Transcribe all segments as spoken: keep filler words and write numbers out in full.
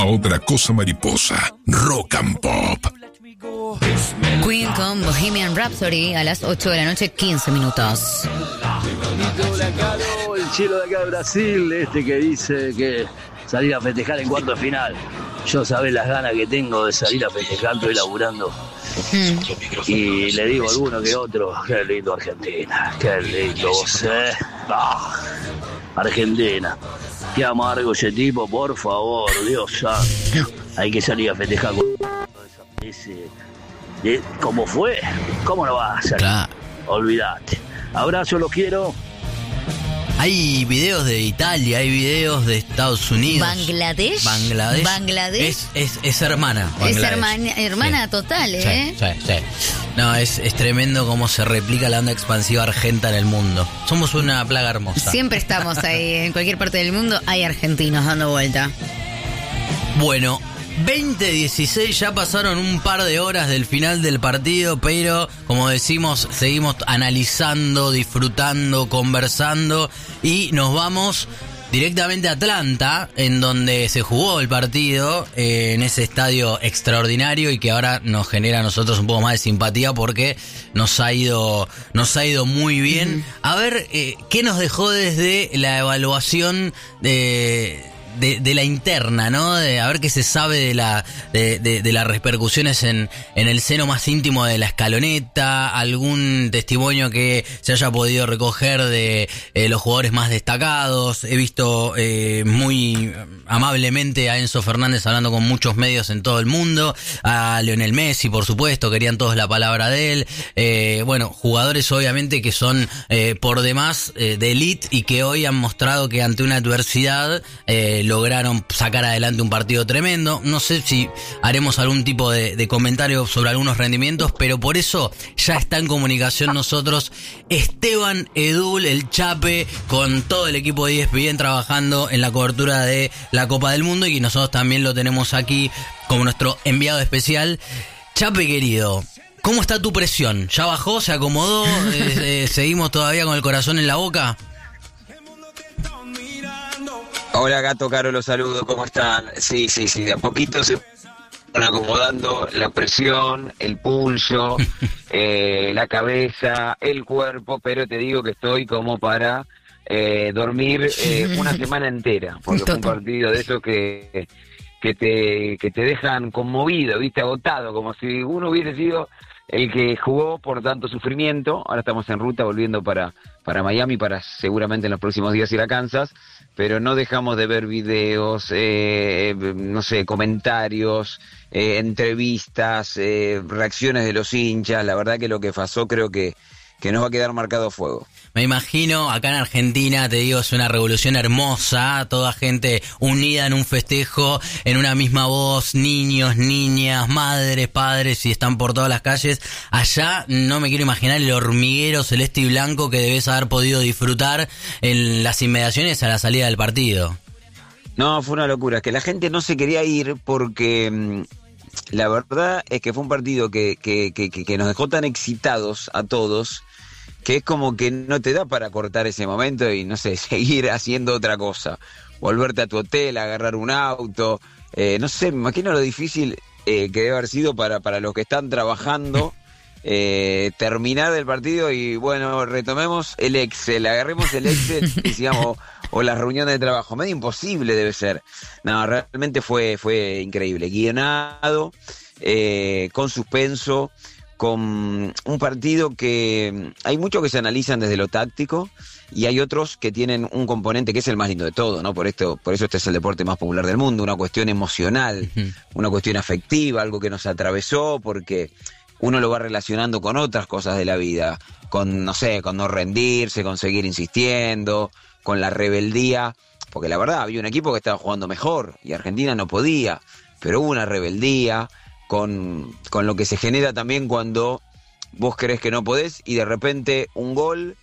a otra cosa mariposa. Rock and Pop. Queen con Bohemian Rhapsody a las ocho de la noche, quince minutos. El chilo de acá de Brasil, este que dice que salir a festejar en cuarto de final. Yo sabés las ganas que tengo de salir a festejar, estoy laburando. Mm. Y le digo a alguno que otro, qué lindo Argentina, qué lindo vos, eh. Ah, Argentina. Qué amargo ese tipo, por favor, Dios santo. Hay que salir a festejar con ese. ¿Eh? ¿Cómo fue? ¿Cómo no va a salir? Claro. Olvídate. Abrazo, los quiero. Hay videos de Italia, hay videos de Estados Unidos. Bangladesh. Bangladesh. Bangladesh. Es, es, es hermana. Bangladesh. Es hermana, hermana sí. total, ¿eh? Sí, sí, sí. No, es, es tremendo cómo se replica la onda expansiva argenta en el mundo. Somos una plaga hermosa. Siempre estamos ahí, en cualquier parte del mundo hay argentinos dando vuelta. Bueno, veinte dieciséis, ya pasaron un par de horas del final del partido, pero como decimos, seguimos analizando, disfrutando, conversando y nos vamos directamente a Atlanta, en donde se jugó el partido, eh, en ese estadio extraordinario y que ahora nos genera a nosotros un poco más de simpatía porque nos ha ido, nos ha ido muy bien. Uh-huh. A ver, eh, ¿qué nos dejó desde la evaluación de... De, de la interna, ¿no? De a ver qué se sabe de la de, de, de las repercusiones en, en el seno más íntimo de la escaloneta, algún testimonio que se haya podido recoger de eh, los jugadores más destacados. He visto eh, muy amablemente a Enzo Fernández hablando con muchos medios en todo el mundo, a Lionel Messi, por supuesto, querían todos la palabra de él. Eh, bueno, jugadores obviamente que son eh, por demás eh, de elite y que hoy han mostrado que ante una adversidad eh, lograron sacar adelante un partido tremendo. No sé si haremos algún tipo de, de comentario sobre algunos rendimientos, pero por eso ya está en comunicación nosotros Esteban Edul, el Chape, con todo el equipo de E S P N trabajando en la cobertura de la Copa del Mundo, y nosotros también lo tenemos aquí como nuestro enviado especial. Chape querido, ¿cómo está tu presión? ¿Ya bajó? ¿Se acomodó? eh, eh, ¿Seguimos todavía con el corazón en la boca? Hola Gato Caro, los saludo, ¿cómo están? Sí, sí, sí, de a poquito se van acomodando la presión, el pulso, eh, la cabeza, el cuerpo, pero te digo que estoy como para eh, dormir eh, una semana entera, porque fue un partido de esos que, que, te, que te dejan conmovido, viste, agotado, como si uno hubiese sido el que jugó por tanto sufrimiento. Ahora estamos en ruta volviendo para, para Miami, para seguramente en los próximos días ir a Kansas, pero no dejamos de ver videos, eh, no sé, comentarios, eh, entrevistas, eh, reacciones de los hinchas. La verdad que lo que pasó creo que, que nos va a quedar marcado a fuego. Me imagino, acá en Argentina, te digo, es una revolución hermosa, toda gente unida en un festejo, en una misma voz, niños, niñas, madres, padres, y están por todas las calles. Allá no me quiero imaginar el hormiguero celeste y blanco que debes haber podido disfrutar en las inmediaciones a la salida del partido. No, fue una locura, que la gente no se quería ir porque mmm, la verdad es que fue un partido que, que, que, que nos dejó tan excitados a todos, que es como que no te da para cortar ese momento y, no sé, seguir haciendo otra cosa. Volverte a tu hotel, agarrar un auto. Eh, no sé, me imagino lo difícil eh, que debe haber sido para, para los que están trabajando eh, terminar el partido y, bueno, retomemos el Excel, agarremos el Excel y sigamos, o las reuniones de trabajo. Medio imposible debe ser. No, realmente fue, fue increíble. Guionado, eh, con suspenso, con un partido que hay muchos que se analizan desde lo táctico y hay otros que tienen un componente que es el más lindo de todo, ¿no? Por esto, por eso este es el deporte más popular del mundo, una cuestión emocional, uh-huh. una cuestión afectiva, algo que nos atravesó, porque uno lo va relacionando con otras cosas de la vida, con, no sé, con no rendirse, con seguir insistiendo, con la rebeldía, porque la verdad había un equipo que estaba jugando mejor y Argentina no podía, pero hubo una rebeldía, Con, con lo que se genera también cuando vos crees que no podés y de repente un gol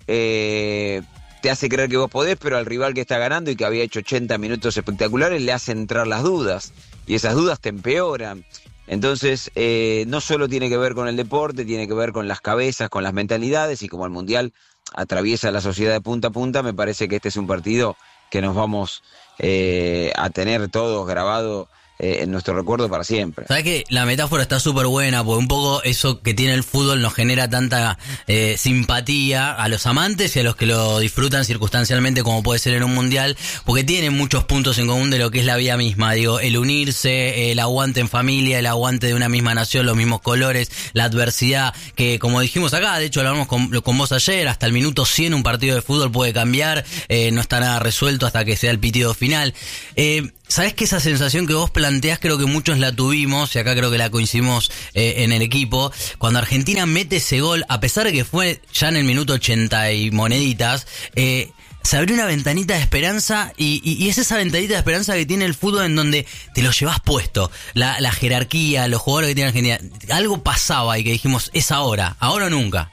eh, te hace creer que vos podés, pero al rival que está ganando y que había hecho ochenta minutos espectaculares le hace entrar las dudas y esas dudas te empeoran. Entonces eh, no solo tiene que ver con el deporte, tiene que ver con las cabezas, con las mentalidades, y como el Mundial atraviesa la sociedad de punta a punta, me parece que este es un partido que nos vamos eh, a tener todo grabado eh, en nuestro recuerdo para siempre. ¿Sabes qué? La metáfora está súper buena, porque un poco eso que tiene el fútbol nos genera tanta eh, simpatía a los amantes y a los que lo disfrutan circunstancialmente, como puede ser en un mundial, porque tiene muchos puntos en común de lo que es la vida misma. Digo, el unirse, el aguante en familia, el aguante de una misma nación, los mismos colores, la adversidad, que como dijimos acá, de hecho lo hablamos con, con vos ayer, hasta el minuto cien un partido de fútbol puede cambiar, eh, no está nada resuelto hasta que sea el pitido final. Eh, ¿Sabés que esa sensación que vos planteás creo que muchos la tuvimos, y acá creo que la coincidimos eh, en el equipo, cuando Argentina mete ese gol, a pesar de que fue ya en el minuto ochenta y moneditas, eh, se abrió una ventanita de esperanza y, y, y es esa ventanita de esperanza que tiene el fútbol en donde te lo llevas puesto, la, la jerarquía, los jugadores que tiene Argentina, algo pasaba y que dijimos, es ahora, ahora o nunca.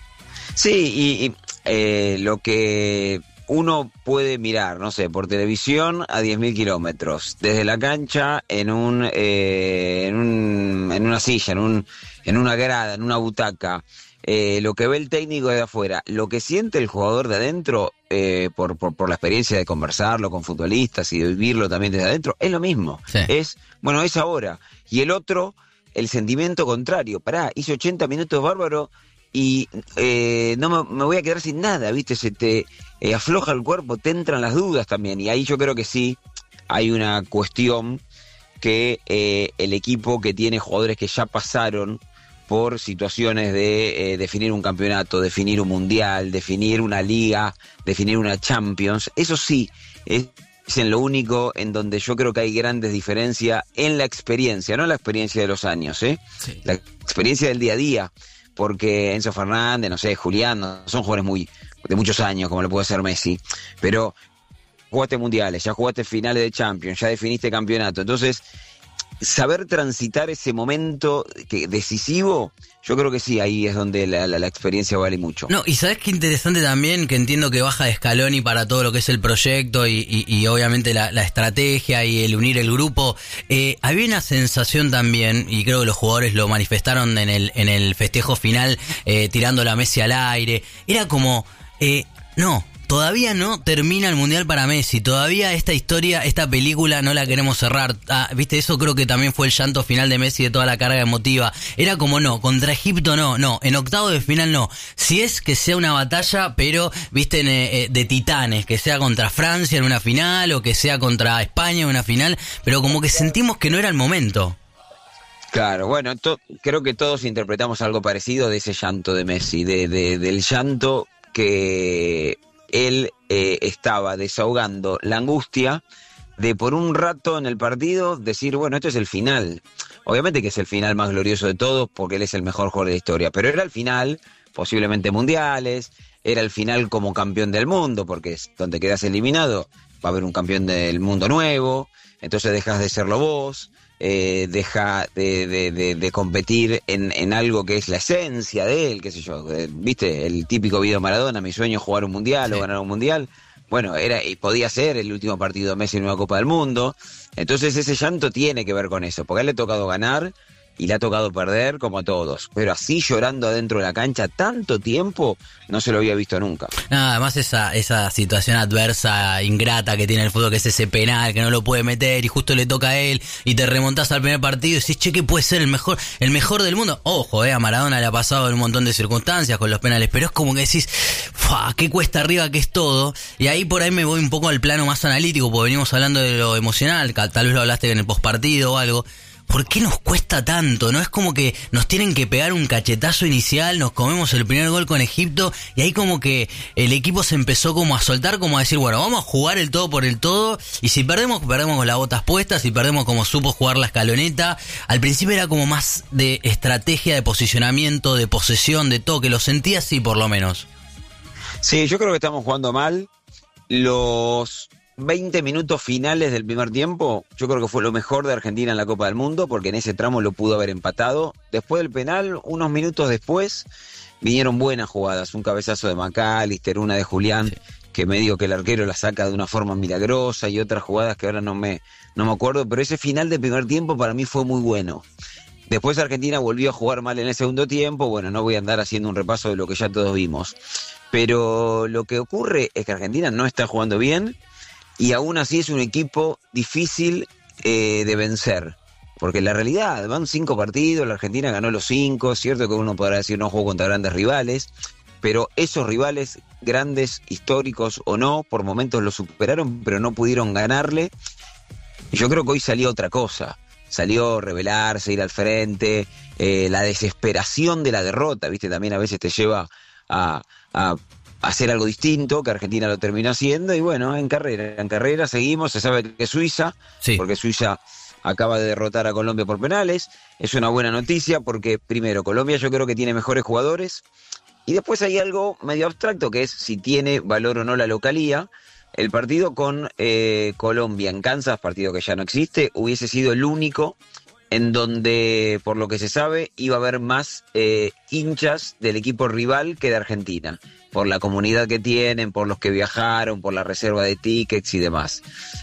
Sí, y, y eh, lo que uno puede mirar, no sé, por televisión a diez mil kilómetros, desde la cancha en un, eh, en un, en una silla, en un, en una grada, en una butaca, eh, lo que ve el técnico de afuera, lo que siente el jugador de adentro, eh, por, por, por la experiencia de conversarlo con futbolistas y de vivirlo también desde adentro, es lo mismo. Sí. Es, bueno, es ahora. Y el otro, el sentimiento contrario, pará, hice ochenta minutos bárbaro, y eh, no me, me voy a quedar sin nada, ¿viste? Se te eh, afloja el cuerpo, te entran las dudas también, y ahí yo creo que sí hay una cuestión que eh, el equipo que tiene jugadores que ya pasaron por situaciones de eh, definir un campeonato, definir un mundial, definir una liga, definir una Champions, eso sí es en lo único en donde yo creo que hay grandes diferencias en la experiencia, no la experiencia de los años, ¿eh? Sí. La experiencia del día a día. Porque Enzo Fernández, no sé, Julián, no son jugadores muy de muchos años, como lo puede ser Messi, pero jugaste mundiales, ya jugaste finales de Champions, ya definiste campeonato, entonces saber transitar ese momento que, decisivo, yo creo que sí, ahí es donde la, la, la experiencia vale mucho. No, y sabes qué interesante también, que entiendo que baja de Scaloni para todo lo que es el proyecto y, y, y obviamente la, la estrategia y el unir el grupo. Eh, había una sensación también, y creo que los jugadores lo manifestaron en el, en el festejo final, eh, tirando la Messi al aire. Era como, eh, no... Todavía no termina el Mundial para Messi, todavía esta historia, esta película no la queremos cerrar. Ah, viste, eso creo que también fue el llanto final de Messi, de toda la carga emotiva. Era como no, contra Egipto no, no, en octavo de final no. Si es que sea una batalla, pero, viste, eh, de titanes, que sea contra Francia en una final o que sea contra España en una final, pero como que sentimos que no era el momento. Claro, bueno, to- creo que todos interpretamos algo parecido de ese llanto de Messi, de, de del llanto que... él eh, estaba desahogando la angustia de por un rato en el partido decir, bueno, esto es el final. Obviamente que es el final más glorioso de todos porque él es el mejor jugador de la historia, pero era el final, posiblemente mundiales, era el final como campeón del mundo, porque es donde quedas eliminado, va a haber un campeón del mundo nuevo, entonces dejas de serlo vos, eh, deja de, de, de, de competir en, en algo que es la esencia de él, qué sé yo, eh, viste, el típico video Maradona, mi sueño es jugar un mundial, sí, o ganar un mundial, bueno, era y podía ser el último partido de Messi en una Copa del Mundo, entonces ese llanto tiene que ver con eso, porque a él le ha tocado ganar y le ha tocado perder como a todos, pero así llorando adentro de la cancha tanto tiempo no se lo había visto nunca. No, además esa esa situación adversa, ingrata que tiene el fútbol, que es ese penal que no lo puede meter y justo le toca a él y te remontás al primer partido y decís, che, que puede ser el mejor el mejor del mundo. Ojo, eh, a Maradona le ha pasado en un montón de circunstancias con los penales, pero es como que decís, ¡fua! Qué cuesta arriba que es todo. Y ahí por ahí me voy un poco al plano más analítico, porque venimos hablando de lo emocional, tal vez lo hablaste en el postpartido o algo. ¿Por qué nos cuesta tanto? ¿No es como que nos tienen que pegar un cachetazo inicial, nos comemos el primer gol con Egipto y ahí como que el equipo se empezó como a soltar, como a decir, bueno, vamos a jugar el todo por el todo y si perdemos, perdemos con las botas puestas, si perdemos como supo jugar la escaloneta? Al principio era como más de estrategia, de posicionamiento, de posesión, de todo, que lo sentía así por lo menos. Sí, yo creo que estamos jugando mal. Los veinte minutos finales del primer tiempo, yo creo que fue lo mejor de Argentina en la Copa del Mundo, porque en ese tramo lo pudo haber empatado. Después del penal, unos minutos después, vinieron buenas jugadas, un cabezazo de McAllister, una de Julián, sí, que medio que el arquero la saca de una forma milagrosa, y otras jugadas que ahora no me, no me acuerdo, pero ese final del primer tiempo para mí fue muy bueno. Después Argentina volvió a jugar mal en el segundo tiempo, bueno, no voy a andar haciendo un repaso de lo que ya todos vimos, pero lo que ocurre es que Argentina no está jugando bien. y aún así es un equipo difícil eh, de vencer. Porque la realidad, van cinco partidos, la Argentina ganó los cinco, es cierto que uno podrá decir no jugó contra grandes rivales, pero esos rivales grandes, históricos o no, por momentos lo superaron, pero no pudieron ganarle. Y yo creo que hoy salió otra cosa, salió rebelarse, ir al frente, eh, la desesperación de la derrota, ¿viste? También a veces te lleva a, a hacer algo distinto, que Argentina lo terminó haciendo, y bueno, en carrera, en carrera seguimos, se sabe que Suiza, sí. porque Suiza acaba de derrotar a Colombia por penales, es una buena noticia porque primero, Colombia yo creo que tiene mejores jugadores, y después hay algo medio abstracto que es si tiene valor o no la localía. El partido con eh, Colombia en Kansas, partido que ya no existe, hubiese sido el único en donde, por lo que se sabe, iba a haber más eh, hinchas del equipo rival que de Argentina, por la comunidad que tienen, por los que viajaron, por la reserva de tickets y demás.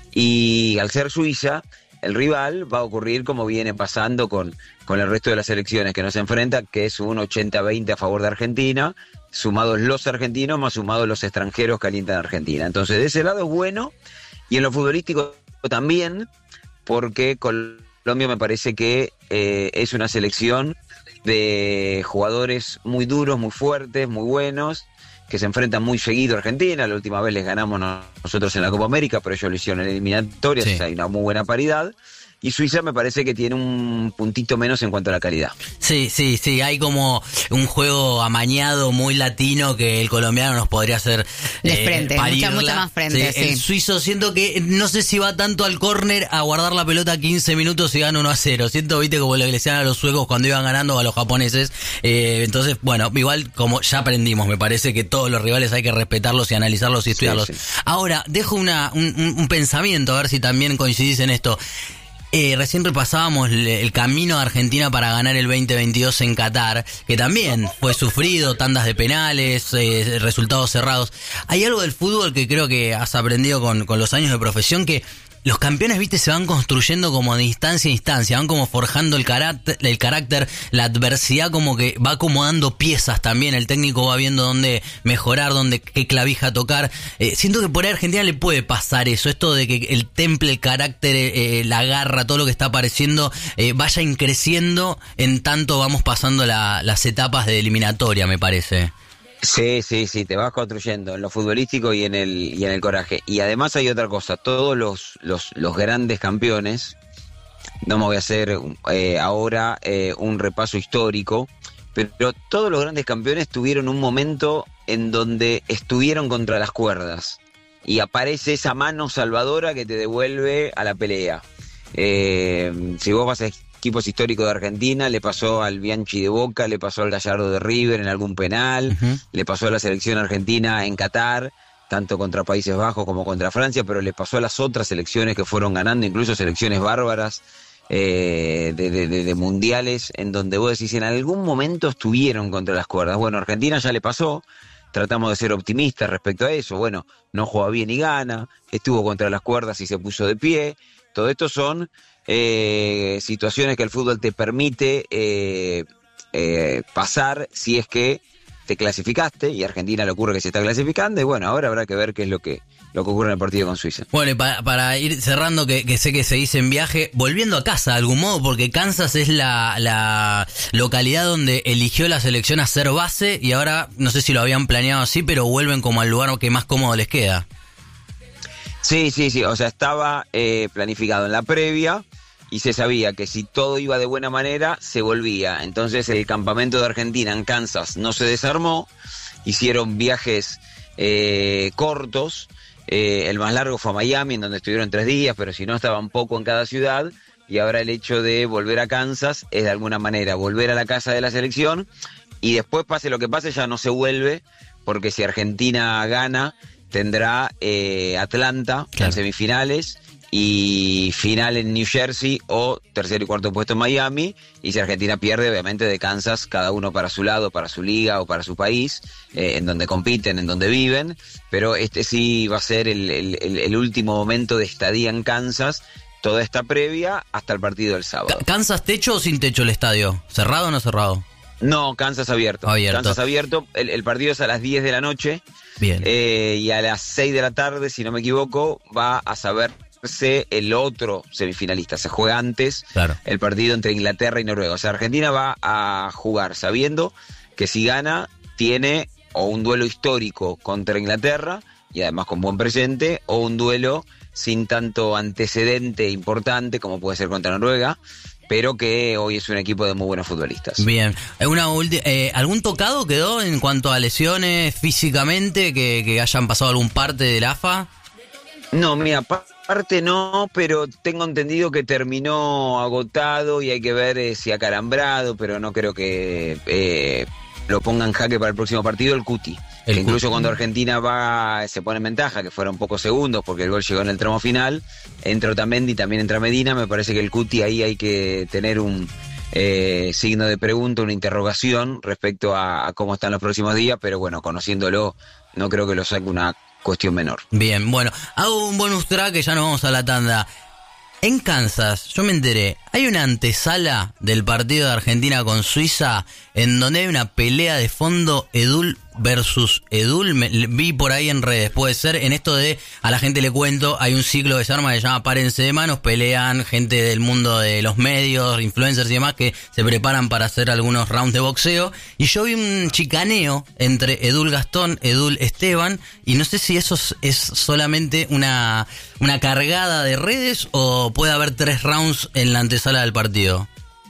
Y al ser Suiza, el rival va a ocurrir como viene pasando con, con el resto de las selecciones que nos enfrenta, que es un ochenta veinte a favor de Argentina, sumados los argentinos más sumados los extranjeros que alientan a Argentina. Entonces, de ese lado es bueno, y en lo futbolístico también, porque Colombia me parece que eh, es una selección de jugadores muy duros, muy fuertes, muy buenos, que se enfrentan muy seguido a Argentina. La última vez les ganamos nosotros en la Copa América, pero ellos lo hicieron en eliminatorias, sí. O sea, hay una muy buena paridad. Y Suiza me parece que tiene un puntito menos en cuanto a la calidad. Sí, sí, sí, hay como un juego amañado muy latino que el colombiano nos podría hacer de eh, frente, mucha, mucha más frente, sí, sí. El suizo siento que no sé si va tanto al córner a guardar la pelota quince minutos y gana uno a cero. Siento, viste, como lo que le decían a los suecos cuando iban ganando a los japoneses. Eh, entonces, bueno, igual como ya aprendimos, me parece que todos los rivales hay que respetarlos y analizarlos y estudiarlos. Sí, sí. Ahora, dejo una, un, un pensamiento, a ver si también coincidís en esto. Eh, recién repasábamos el camino de Argentina para ganar el veinte veintidós en Qatar, que también fue sufrido, tandas de penales, eh, resultados cerrados. Hay algo del fútbol que creo que has aprendido con, con los años de profesión, que los campeones, viste, se van construyendo como de instancia a instancia, van como forjando el carácter, el carácter, la adversidad como que va acomodando piezas también, el técnico va viendo dónde mejorar, dónde qué clavija tocar. Eh, siento que por ahí a Argentina le puede pasar eso, esto de que el temple, el carácter, eh, la garra, todo lo que está apareciendo, eh, vaya increciendo en tanto vamos pasando la, las etapas de eliminatoria, me parece. Sí, sí, sí, te vas construyendo en lo futbolístico y en el y en el coraje. Y además hay otra cosa, todos los los, los grandes campeones, no me voy a hacer eh, ahora eh, un repaso histórico, pero todos los grandes campeones tuvieron un momento en donde estuvieron contra las cuerdas y aparece esa mano salvadora que te devuelve a la pelea. Eh, si vos vas a equipos históricos de Argentina, le pasó al Bianchi de Boca, le pasó al Gallardo de River en algún penal, uh-huh. le pasó a la selección argentina en Qatar, tanto contra Países Bajos como contra Francia, pero le pasó a las otras selecciones que fueron ganando, incluso selecciones bárbaras eh, de, de, de, de mundiales, en donde vos decís, en algún momento estuvieron contra las cuerdas. Bueno, Argentina ya le pasó, tratamos de ser optimistas respecto a eso, bueno, no juega bien y gana, estuvo contra las cuerdas y se puso de pie. Todo esto son eh, situaciones que el fútbol te permite eh, eh, pasar si es que te clasificaste, y a Argentina le ocurre que se está clasificando, y bueno, ahora habrá que ver qué es lo que lo que ocurre en el partido con Suiza. Bueno, y para, para ir cerrando, que, que sé que se dice en viaje, volviendo a casa de algún modo, porque Kansas es la, la localidad donde eligió la selección hacer base, y ahora no sé si lo habían planeado así, pero vuelven como al lugar que más cómodo les queda. Sí, sí, sí, o sea, estaba eh, planificado en la previa y se sabía que si todo iba de buena manera, se volvía. Entonces el campamento de Argentina en Kansas no se desarmó, hicieron viajes eh, cortos, eh, el más largo fue a Miami, en donde estuvieron tres días, pero si no estaban poco en cada ciudad, y ahora el hecho de volver a Kansas es de alguna manera volver a la casa de la selección, y después pase lo que pase ya no se vuelve, porque si Argentina gana, tendrá eh, Atlanta claro. en semifinales y final en New Jersey o tercer y cuarto puesto en Miami, y si Argentina pierde, obviamente de Kansas, cada uno para su lado, para su liga o para su país, eh, en donde compiten, en donde viven, pero este sí va a ser el, el, el último momento de estadía en Kansas, toda esta previa hasta el partido del sábado. ¿Kansas techo o sin techo el estadio? ¿Cerrado o no cerrado? No, Kansas abierto. Abierto. Kansas abierto. El, el partido es a las diez de la noche. Bien. Eh, y a las seis de la tarde, si no me equivoco, va a saberse el otro semifinalista. Se juega antes Claro. el partido entre Inglaterra y Noruega. O sea, Argentina va a jugar sabiendo que si gana, tiene o un duelo histórico contra Inglaterra, y además con buen presente, o un duelo sin tanto antecedente importante como puede ser contra Noruega, pero que hoy es un equipo de muy buenos futbolistas. Bien. Una ulti- eh, ¿Algún tocado quedó en cuanto a lesiones físicamente que, que hayan pasado algún parte del A F A? No, mira, parte no, pero tengo entendido que terminó agotado y hay que ver eh, si acalambrado, pero no creo que eh, lo ponga en jaque para el próximo partido el Cuti. El Que incluso Cuti. cuando Argentina va, se pone en ventaja, que fueron pocos segundos porque el gol llegó en el tramo final, entra Otamendi, también entra Medina, me parece que el Cuti ahí hay que tener un eh, signo de pregunta, una interrogación respecto a, a cómo están los próximos días, pero bueno, conociéndolo, no creo que lo saque una cuestión menor. Bien, bueno, hago un bonus track que ya nos vamos a la tanda. En Kansas, yo me enteré, hay una antesala del partido de Argentina con Suiza en donde hay una pelea de fondo Edul versus Edul. Me, vi por ahí en redes, puede ser. En esto de, a la gente le cuento, hay un ciclo que se arma que se llama Párense de Manos, pelean gente del mundo de los medios, influencers y demás que se preparan para hacer algunos rounds de boxeo. Y yo vi un chicaneo entre Edul Gastón, Edul Esteban, y no sé si eso es, es solamente una, una cargada de redes o puede haber tres rounds en la antesala del partido.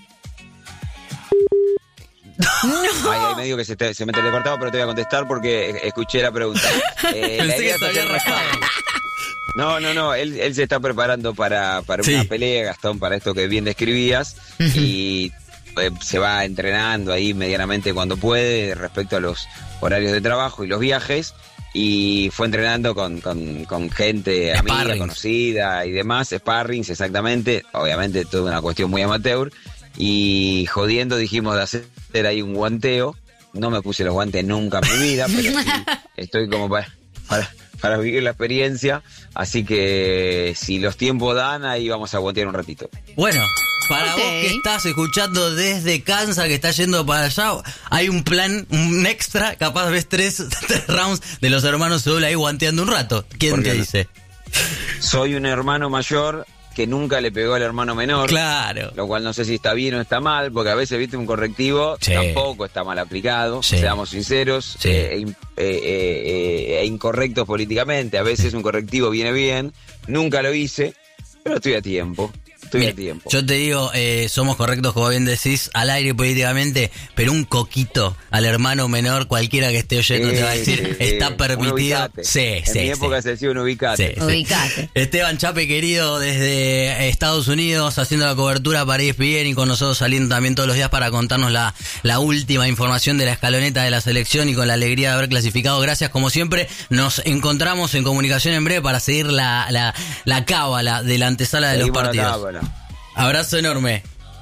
Ay, ay, me digo que se, te, se me telecortaba, pero te voy a contestar porque escuché la pregunta. Eh, Pensé la que idea es se había hacer- rajado. No, no, no, él, él se está preparando para, para Sí. una pelea, Gastón, para esto que bien describías, y eh, se va entrenando ahí medianamente cuando puede respecto a los horarios de trabajo y los viajes, y fue entrenando con, con, con gente amiga, Sparrings. conocida y demás, sparrings, exactamente, obviamente toda una cuestión muy amateur, y jodiendo dijimos de hacer ahí un guanteo. No me puse los guantes nunca en mi vida, pero sí estoy como para, para, para vivir la experiencia, así que si los tiempos dan, ahí vamos a guantear un ratito. Bueno, para Ok. vos que estás escuchando desde Kansas, que estás yendo para allá, hay un plan, un extra, capaz ves tres, tres rounds de los hermanos Seúl ahí guanteando un rato. ¿Quién ¿Por te qué no? dice? Soy un hermano mayor que nunca le pegó al hermano menor. Claro. Lo cual no sé si está bien o está mal, porque a veces, viste, un correctivo Sí. tampoco está mal aplicado, Sí. seamos sinceros, Sí. eh, e, in- eh, eh, eh, e incorrectos políticamente. A veces un correctivo viene bien, nunca lo hice, pero estoy a tiempo, estoy Mira, a tiempo. yo te digo, eh, somos correctos, como bien decís, al aire políticamente, pero un coquito al hermano menor, cualquiera que esté oyendo te va a decir, Eh, está eh, un permitido. ubicate. Sí, en sí, mi sí. época se decía un ubicate. Sí, sí. Ubicate. Esteban Chape, querido, desde Estados Unidos, haciendo la cobertura para E S P N y con nosotros saliendo también todos los días para contarnos la, la última información de la escaloneta de la selección y con la alegría de haber clasificado. Gracias, como siempre. Nos encontramos en comunicación en breve para seguir la, la, la cábala de la antesala de los Seguimos la partidos. cábala. Abrazo enorme.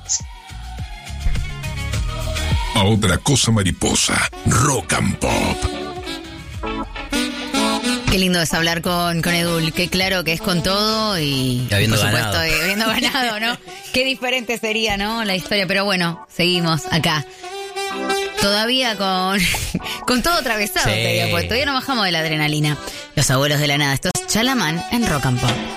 A otra cosa mariposa. Rock and Pop. Qué lindo es hablar con, con Edul, qué claro que es con todo y Y habiendo por supuesto ganado. y habiendo ganado, ¿no? Qué diferente sería, ¿no? La historia, pero bueno, seguimos acá. Todavía con, con todo atravesado, Sí. te digo, porque todavía no bajamos de la adrenalina. Los abuelos de la nada, esto es Chalamán en Rock and Pop.